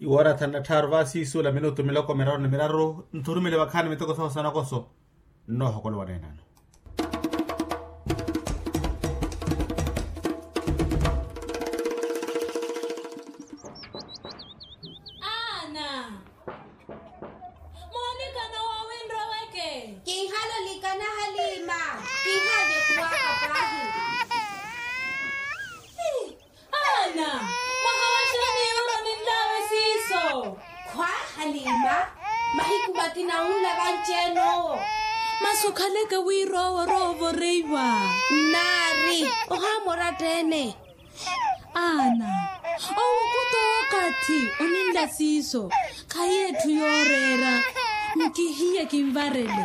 Iwara tana tarva sisu la minuto miloko miraro nturumile bakani mitoko sawa sana koso. No hokolo wanenano. Masukhaleka wiro rovo reiwa nari ohamora tene ana okutokati oninda siso kayethu yorera mkihiya kimvarele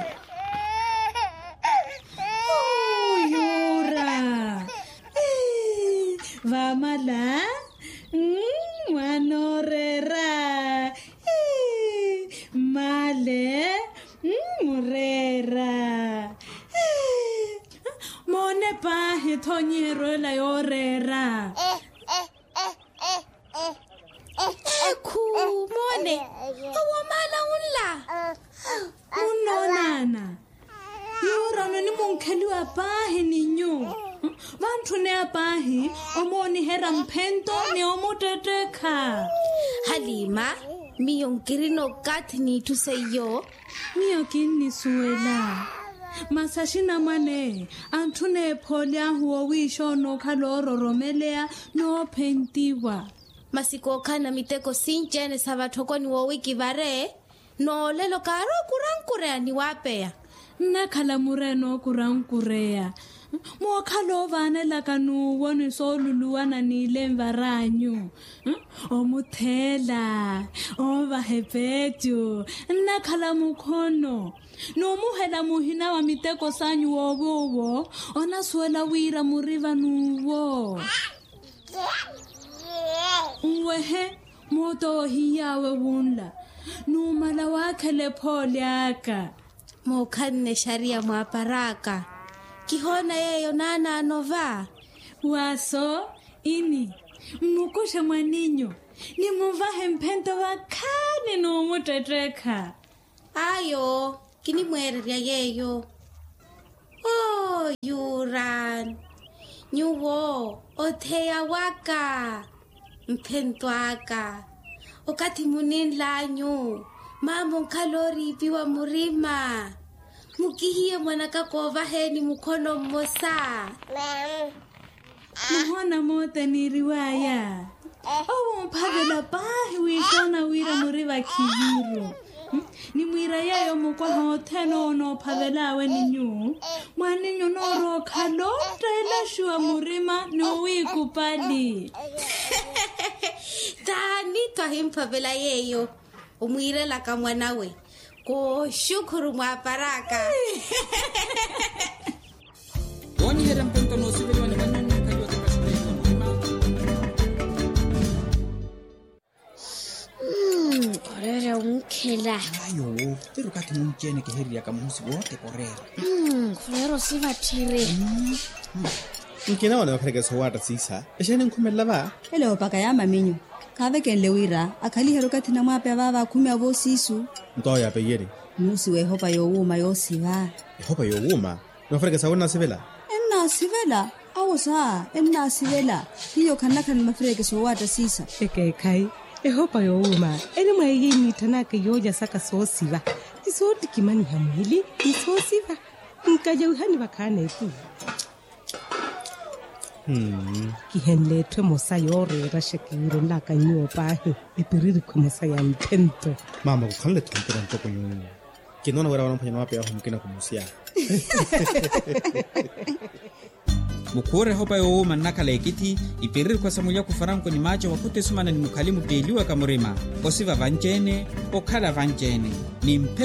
yura vamala wanorera male murera mone pa hetonyero la yorera ku mone awamala unla unonana yorano ni monkheli wa pahi ninyo vanthu ne apahi omoni hera mphento ne omoteteka Halima miyonkirino kathini tuseyo miyo kinni suela masashina mane antune pholya huo wisho no khaloro romelea no phentiwa masiko khana miteko sinjene savathokoni wo wiki bare no lelo karo kurankurea ni wapea nna khala mureno kurankurea mo khalo vana la kanu woni so luluana ni lemvaranyu o muthela o vahepetu nna khala mukhono no muhela muhina wa miteko sanyu wowo ona suela wira muriva nuwo uwehe moto hiyawe wunla numala wakhele pholyaka mo khanne sharia mwa paraka kihona yeyo nana nova waso ini mukusha mwaninyo ni muvahe mphento wakhani no muteteka ayo kini mwereria yeyo yuran nyuwo otheya waka mphento aka okati muninlanyu mambo nkalori piwa murima mukihiye mwana kakova heni mukhono mmosa muhona mota ni riwaya owo mphavela pahi wishona wira muriva khiviro ni mwira yayo mukwa hotheno no phavelawe ninyu mwaninyu no rokha lotela shua murima no wikupali tani twahimphavela yeyo umwirela ka mwanawe ko shukuru mwa paraka woni hera mpento no sibelwa ni manyo kayo takashirika mama korera unkhela ayo pero kati munjene ke heria ka musi wote korera korero sivathire Nkina wana wakareka sowata sisa. Eshene nkumela ba? Hello paka ya maminyo. Kave kenle wira akhali hero kathina mwape baba khumi abo sisu. Ntoya peyere. Musi we hopa yo uma yo siva. Hopa yo uma. Wakareka sawona sivela. Enna sivela. Awosa enna sivela. Hiyo kanaka ni mafreke sowata sisa. Eke kai. Hopa yo uma. Eni mwayi tanake yoja saka so siva. Isoti kimani hamili ni so siva. Nkaja uhani bakane tu. Kihenle twe mosa yore rashekiro la kanyo pahe epiriri kwa mosa ya mpento Mama kukhanle tumpira ntoko nyo. Kinona wera wana mpanya wape ya humkina kumusia. mukore hopa yo manaka lekiti ipiriri kwa samulia kufaranko ni macho wakute sumana ni mukalimu deliwa kamurima osiva vanjene okhala vanjene ni